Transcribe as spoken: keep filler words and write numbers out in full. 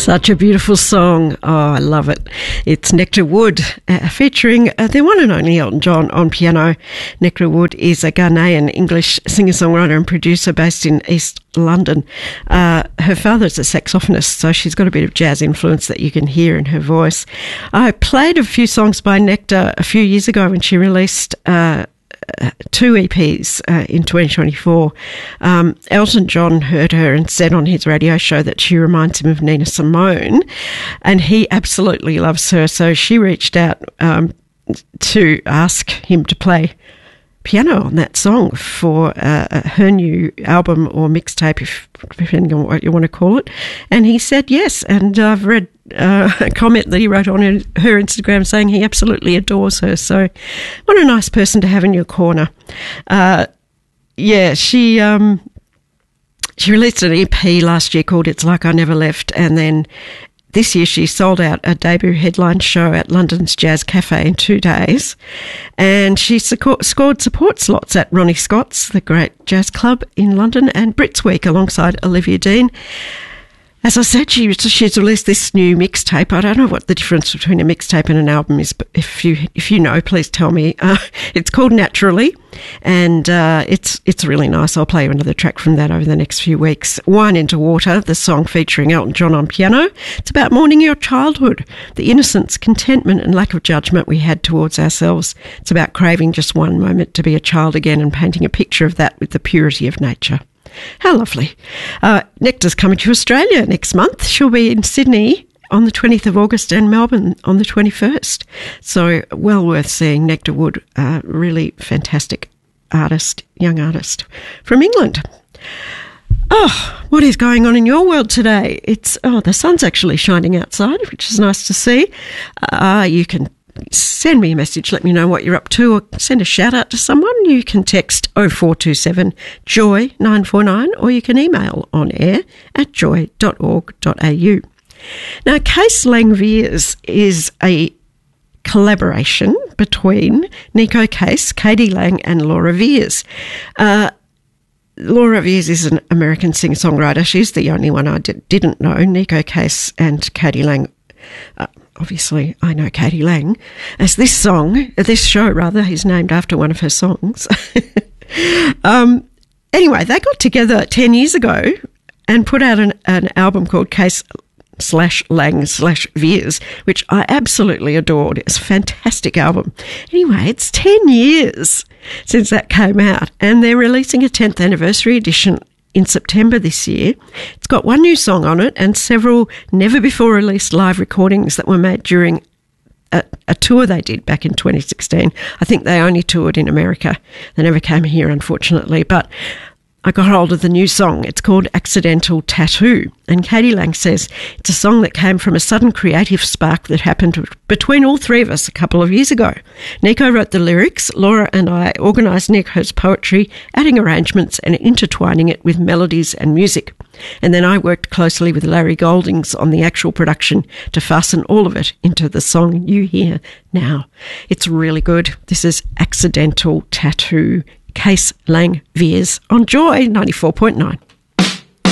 Such a beautiful song. Oh, I love it. It's Nectar Wood, uh, featuring uh, the one and only Elton John on piano. Nectar Wood is a Ghanaian English singer-songwriter and producer based in East London. Uh, her father's a saxophonist, so she's got a bit of jazz influence that you can hear in her voice. I played a few songs by Nectar a few years ago when she released uh, two E Ps uh, in twenty twenty-four. Um, Elton John heard her and said on his radio show that she reminds him of Nina Simone, and he absolutely loves her. So she reached out um, to ask him to play piano on that song for uh, her new album or mixtape, if, depending on what you want to call it. And he said yes, and I've read uh, a comment that he wrote on her Instagram saying he absolutely adores her. So what a nice person to have in your corner. Uh, yeah, she um, she released an E P last year called It's Like I Never Left, and then this year she sold out a debut headline show at London's Jazz Cafe in two days, and she sc- scored support slots at Ronnie Scott's, the great jazz club in London, and Brits Week alongside Olivia Dean. As I said, she, she's released this new mixtape. I don't know what the difference between a mixtape and an album is, but if you if you know, please tell me. Uh, it's called Naturally, and uh, it's it's really nice. I'll play you another track from that over the next few weeks. Wine into Water, the song featuring Elton John on piano. It's about mourning your childhood, the innocence, contentment and lack of judgment we had towards ourselves. It's about craving just one moment to be a child again and painting a picture of that with the purity of nature. How lovely. Uh, Nectar's coming to Australia next month. She'll be in Sydney on the twentieth of August and Melbourne on the twenty-first. So well worth seeing. Nectar Wood, uh, really fantastic artist, young artist from England. Oh, what is going on in your world today? It's, oh, the sun's actually shining outside, which is nice to see. Uh, you can send me a message, let me know what you're up to, or send a shout out to someone. You can text oh four two seven joy nine four nine, or you can email on air at joy dot org dot a u. Now, Case Lang-Viers is a collaboration between Nico Case, Katie Lang and Laura Viers. Uh, Laura Viers is an American singer-songwriter. She's the only one I did, didn't know. Nico Case and Katie Lang, uh, obviously, I know Katie Lang, as this song, this show rather, is named after one of her songs. um, anyway, they got together ten years ago and put out an, an album called Case slash Lang slash Viers, which I absolutely adored. It's a fantastic album. Anyway, it's ten years since that came out, and they're releasing a tenth anniversary edition in September this year. It's got one new song on it and several never-before-released live recordings that were made during a, a tour they did back in twenty sixteen. I think they only toured in America. They never came here, unfortunately, but I got hold of the new song. It's called Accidental Tattoo, and Katie Lang says it's a song that came from a sudden creative spark that happened between all three of us a couple of years ago. Nico wrote the lyrics, Laura and I organised Nico's poetry, adding arrangements and intertwining it with melodies and music. And then I worked closely with Larry Goldings on the actual production to fasten all of it into the song you hear now. It's really good. This is Accidental Tattoo, Case Lang-Viers on Joy ninety-four point nine.